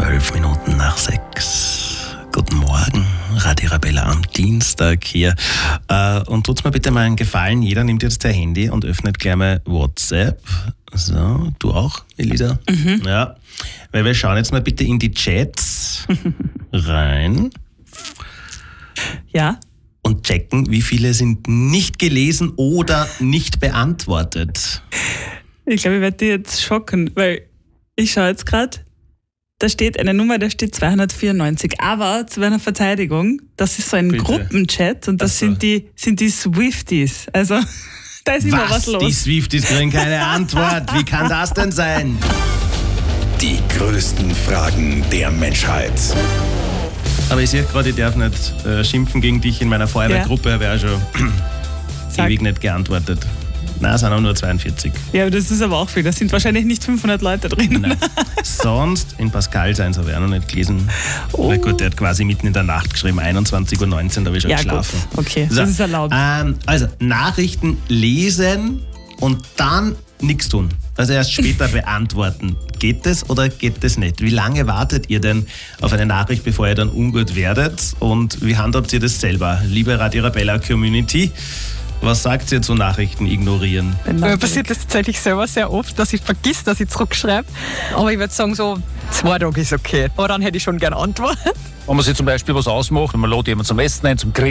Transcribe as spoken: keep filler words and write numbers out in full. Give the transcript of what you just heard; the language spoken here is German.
Zwölf Minuten nach sechs. Guten Morgen, Radio Arabella am Dienstag hier. Äh, und tut's mir bitte mal einen Gefallen, jeder nimmt jetzt sein Handy und öffnet gleich mal WhatsApp. So, du auch, Elisa? Mhm. Ja, weil wir schauen jetzt mal bitte in die Chats rein. Ja. Und checken, wie viele sind nicht gelesen oder nicht beantwortet. Ich glaube, ich werde dich jetzt schocken, weil ich schaue jetzt gerade, da steht eine Nummer, da steht zweihundertvierundneunzig. Aber zu meiner Verteidigung, das ist so ein Bitte. Gruppenchat und das Ach so. sind die sind die Swifties. Also da ist immer was, was los. Die Swifties kriegen keine Antwort. Wie kann das denn sein? Die größten Fragen der Menschheit. Aber ich sehe gerade, ich darf nicht äh, schimpfen gegen dich in meiner Feuerwehrgruppe, habe ich auch schon Sag. ewig nicht geantwortet. Nein, es sind auch nur zweiundvierzig. Ja, aber das ist aber auch viel. Da sind wahrscheinlich nicht fünfhundert Leute drin. Nein. Sonst in Pascal sein, so habe ich auch noch nicht gelesen. Oh. Weil gut, der hat quasi mitten in der Nacht geschrieben, einundzwanzig Uhr neunzehn, da habe ich schon Ja, geschlafen. gut. Okay, So, das ist erlaubt. Ähm, also, Nachrichten lesen und dann nichts tun. Also erst später beantworten. Geht das oder geht das nicht? Wie lange wartet ihr denn auf eine Nachricht, bevor ihr dann ungut werdet? Und wie handhabt ihr das selber? Liebe Radio Arabella Community, was sagt ihr zu Nachrichten ignorieren? Mir passiert das tatsächlich selber sehr oft, dass ich vergiss, dass ich zurückschreibe. Aber ich würde sagen, so zwei Tage ist okay. Aber dann hätte ich schon gerne Antwort. Wenn man sich zum Beispiel was ausmacht, wenn man lädt jemanden zum Essen ein, zum Grillen,